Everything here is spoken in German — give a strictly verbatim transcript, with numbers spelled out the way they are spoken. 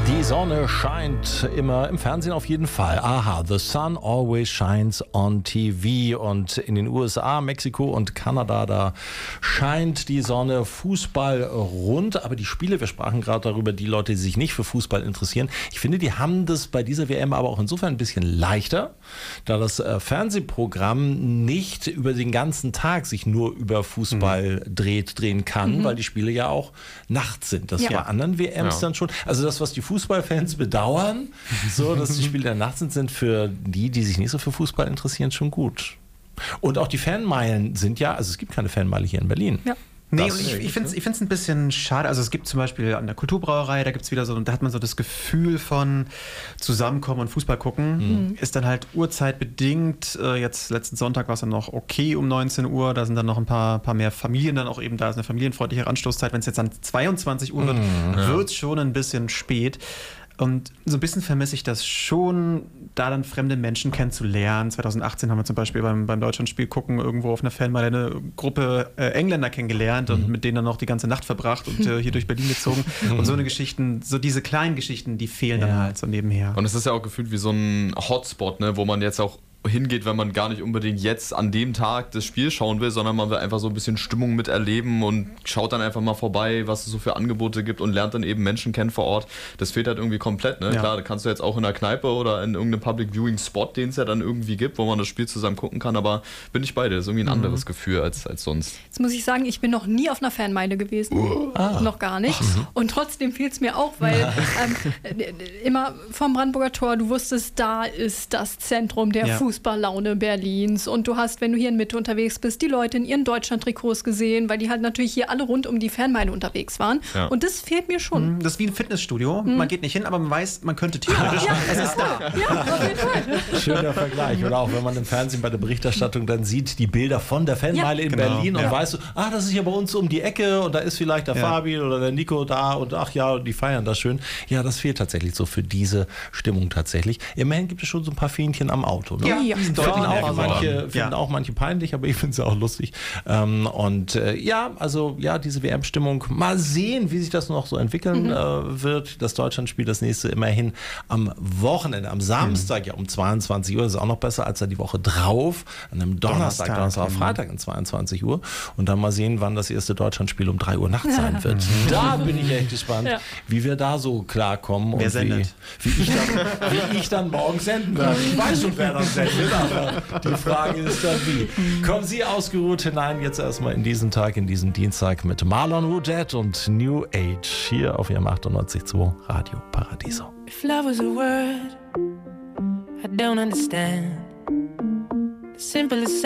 Die Sonne scheint immer im Fernsehen auf jeden Fall. Aha, the sun always shines on T V. Und in den U S A, Mexiko und Kanada, da scheint die Sonne Fußball rund. Aber die Spiele, wir sprachen gerade darüber, die Leute, die sich nicht für Fußball interessieren, ich finde, die haben das bei dieser W M aber auch insofern ein bisschen leichter, da das äh, Fernsehprogramm nicht über den ganzen Tag sich nur über Fußball mhm. dreht, drehen kann, mhm. weil die Spiele ja auch nachts sind. Das ja. bei anderen W Ms ja. dann schon. Also das, was die Fußballfans bedauern, so dass die Spiele der Nacht sind, sind für die, die sich nicht so für Fußball interessieren, schon gut. Und auch die Fanmeilen sind ja, also es gibt keine Fanmeile hier in Berlin. Ja. Nee, und ich, ich finde es ich find's ein bisschen schade. Also es gibt zum Beispiel an der Kulturbrauerei, da gibt es wieder so, da hat man so das Gefühl von Zusammenkommen und Fußball gucken. Mhm. Ist dann halt uhrzeitbedingt. Jetzt letzten Sonntag war es dann noch okay um neunzehn Uhr. Da sind dann noch ein paar, paar mehr Familien dann auch eben da. Ist eine familienfreundliche Anstoßzeit. Wenn es jetzt dann zweiundzwanzig Uhr wird, mhm, ja. wird es schon ein bisschen spät. Und so ein bisschen vermisse ich das schon, da dann fremde Menschen kennenzulernen. zwanzig achtzehn haben wir zum Beispiel beim, beim Deutschlandspiel gucken irgendwo auf einer Fanmeile eine Gruppe äh, Engländer kennengelernt und mhm. mit denen dann noch die ganze Nacht verbracht und äh, hier durch Berlin gezogen. Und so eine Geschichten, so diese kleinen Geschichten, die fehlen ja. dann halt so nebenher. Und es ist ja auch gefühlt wie so ein Hotspot, ne, wo man jetzt auch hingeht, wenn man gar nicht unbedingt jetzt an dem Tag das Spiel schauen will, sondern man will einfach so ein bisschen Stimmung miterleben und schaut dann einfach mal vorbei, was es so für Angebote gibt und lernt dann eben Menschen kennen vor Ort. Das fehlt halt irgendwie komplett, ne? Ja. Klar, da kannst du jetzt auch in einer Kneipe oder in irgendeinem Public Viewing Spot, den es ja dann irgendwie gibt, wo man das Spiel zusammen gucken kann, aber bin ich bei dir, das ist irgendwie ein mhm. anderes Gefühl als, als sonst. Jetzt muss ich sagen, ich bin noch nie auf einer Fanmeile gewesen, uh. ah. noch gar nicht mhm. und trotzdem fehlt es mir auch, weil ähm, immer vom Brandenburger Tor, du wusstest, da ist das Zentrum der ja. Fußballlaune Berlins. Berlins und du hast, wenn du hier in Mitte unterwegs bist, die Leute in ihren Deutschland-Trikots gesehen, weil die halt natürlich hier alle rund um die Fanmeile unterwegs waren. Ja. Und das fehlt mir schon. Das ist wie ein Fitnessstudio. Mhm. Man geht nicht hin, aber man weiß, man könnte theoretisch. Ja. Es ist da. Ja, auf jeden Fall. Schöner Vergleich. Oder auch wenn man im Fernsehen bei der Berichterstattung dann sieht, die Bilder von der Fanmeile ja. in genau. Berlin und ja. weißt du, ach, das ist hier bei uns um die Ecke und da ist vielleicht der ja. Fabi oder der Nico da und ach ja, die feiern das schön. Ja, das fehlt tatsächlich so für diese Stimmung tatsächlich. Immerhin gibt es schon so ein paar Fähnchen am Auto. Ne? Ja, ja. Die sind auch manche, finden ja. auch manche peinlich, aber ich finde es ja auch lustig. Ähm, und äh, ja, also ja, diese W M-Stimmung, mal sehen, wie sich das noch so entwickeln mhm. äh, wird. Das Deutschlandspiel, das nächste immerhin am Wochenende, am Samstag, mhm. ja um zweiundzwanzig Uhr, das ist auch noch besser als dann die Woche drauf, an einem Donnerstag, Donnerstag, Donnerstag auf Freitag um zweiundzwanzig Uhr. Und dann mal sehen, wann das erste Deutschlandspiel um drei Uhr nachts sein wird. Da bin ich echt gespannt, ja. wie wir da so klarkommen. Wer und sendet? Wie, wie, ich dann, wie ich dann morgen senden werde. Ich weiß schon, wer das sendet, aber die Frage ist dann wie. Kommen Sie ausgeruht hinein, jetzt erstmal in diesen Tag, in diesen Dienstag mit Marlon Woodette und New Age hier auf Ihrem achtundneunzig Komma zwei Radio Paradiso. If love was a word I don't understand, the simplest